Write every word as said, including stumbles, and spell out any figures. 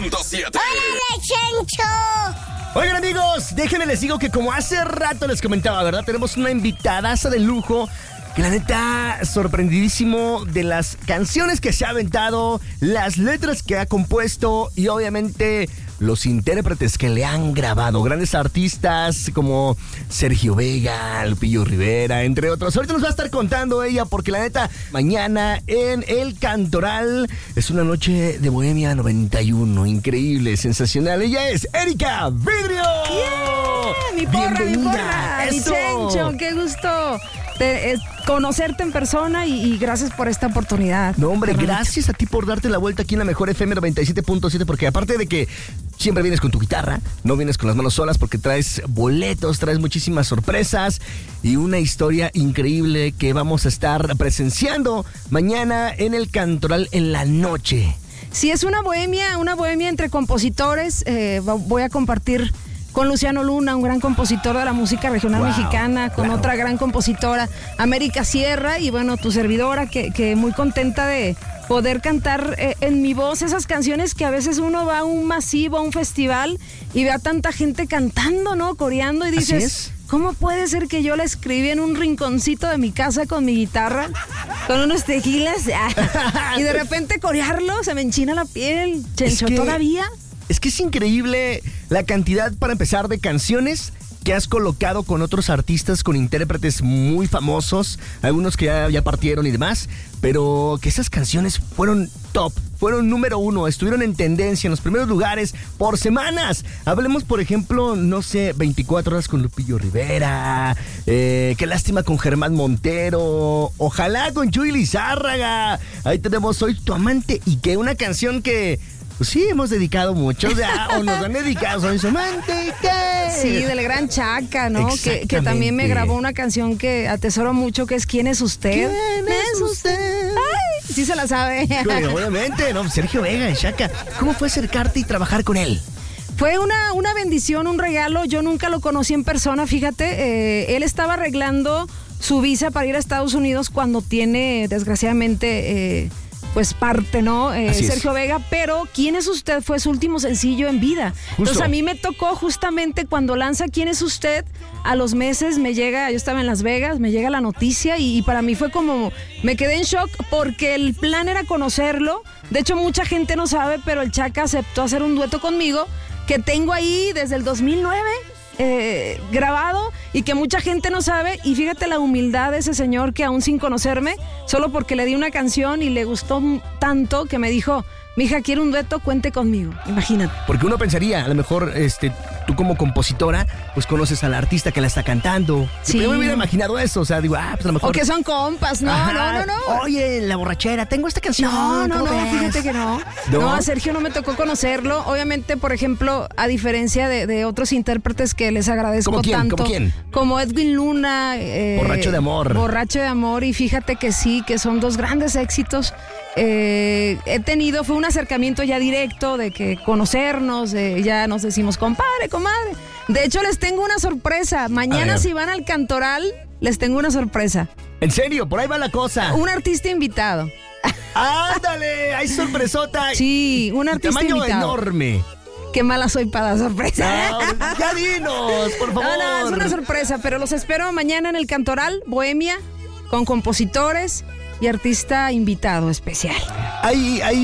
punto siete. ¡Órale, Chencho! Oigan, amigos, déjenme les digo que como hace rato les comentaba, ¿verdad? Tenemos una invitadaza de lujo que la neta, sorprendidísimo de las canciones que se ha aventado, las letras que ha compuesto y obviamente los intérpretes que le han grabado. Grandes artistas como Sergio Vega, Lupillo Rivera, entre otros. Ahorita nos va a estar contando ella porque la neta, mañana en El Cantoral es una noche de Bohemia noventa y uno. Increíble, sensacional. Ella es Erika Vidrio. Yeah, mi porra, mi porra, mi Chencho, qué gusto de, eh, conocerte en persona y, y gracias por esta oportunidad. No, hombre, gracias a ti por darte la vuelta aquí en la mejor F M noventa y siete punto siete, porque aparte de que siempre vienes con tu guitarra, no vienes con las manos solas porque traes boletos, traes muchísimas sorpresas y una historia increíble que vamos a estar presenciando mañana en El Cantoral en la noche. Sí, es una bohemia, una bohemia entre compositores. Eh, voy a compartir con Luciano Luna, un gran compositor de la música regional wow, mexicana, con wow. otra gran compositora, América Sierra, y bueno, tu servidora, que, que muy contenta de poder cantar eh, en mi voz esas canciones que a veces uno va a un masivo, a un festival, y ve a tanta gente cantando, ¿no? Coreando, y dices, ¿cómo puede ser que yo la escribí en un rinconcito de mi casa con mi guitarra, con unos tequilas, y de repente corearlo, se me enchina la piel, Chencho, es que... ¿todavía? Es que es increíble la cantidad, para empezar, de canciones que has colocado con otros artistas, con intérpretes muy famosos, algunos que ya, ya partieron y demás, pero que esas canciones fueron top, fueron número uno, estuvieron en tendencia en los primeros lugares por semanas. Hablemos, por ejemplo, no sé, veinticuatro horas con Lupillo Rivera, eh, Qué lástima con Germán Montero, Ojalá con Chuy Lizárraga, ahí tenemos Soy tu amante, y que una canción que... pues sí, hemos dedicado mucho, o, sea, o nos han dedicado, Soy su amante, ¿qué? Sí, del gran Chaca, ¿no? Que, que también me grabó una canción que atesoro mucho, que es ¿Quién es usted? ¿Quién es usted? Ay, sí se la sabe. Bueno, obviamente, ¿no? Sergio Vega, el Chaca. ¿Cómo fue acercarte y trabajar con él? Fue una, una bendición, un regalo. Yo nunca lo conocí en persona, fíjate. Eh, él estaba arreglando su visa para ir a Estados Unidos cuando tiene, desgraciadamente... Eh, pues parte, ¿no? Eh, Sergio es. Vega, pero ¿Quién es usted? Fue su último sencillo en vida. Justo. Entonces a mí me tocó justamente cuando lanza ¿Quién es usted? A los meses me llega, yo estaba en Las Vegas, me llega la noticia y, y para mí fue como, me quedé en shock porque el plan era conocerlo. De hecho, mucha gente no sabe, pero el Chaca aceptó hacer un dueto conmigo que tengo ahí desde el dos mil nueve. Eh, grabado y que mucha gente no sabe, y fíjate la humildad de ese señor que aún sin conocerme, solo porque le di una canción y le gustó tanto que me dijo, mija, quiero un dueto, cuente conmigo, imagínate. Porque uno pensaría, a lo mejor este, tú como compositora, pues conoces al artista que la está cantando. Sí. Yo me hubiera imaginado eso, o sea, digo, ah, pues a lo mejor... O que son compas, no, Ajá. no, no, no. Oye, en la borrachera, tengo esta canción. No, no, no, ves? fíjate que no. no. No, a Sergio no me tocó conocerlo. Obviamente, por ejemplo, a diferencia de, de otros intérpretes que les agradezco ¿Cómo quién? tanto. ¿Cómo quién? Como Edwin Luna. Eh, Borracho de amor. Borracho de amor, y fíjate que sí, que son dos grandes éxitos. Eh, he tenido, fue un acercamiento ya directo de que conocernos, eh, ya nos decimos compadre, comadre. De hecho, les tengo una sorpresa. Mañana si van al Cantoral, les tengo una sorpresa. ¿En serio? Por ahí va la cosa. Un artista invitado. ¡Ándale! ¡Hay sorpresota! Sí, un artista tamaño invitado. Enorme. Qué mala soy para dar sorpresa. No, ya dinos, por favor. No, no, es una sorpresa, pero los espero mañana en el Cantoral, Bohemia, con compositores y artista invitado especial. Hay, hay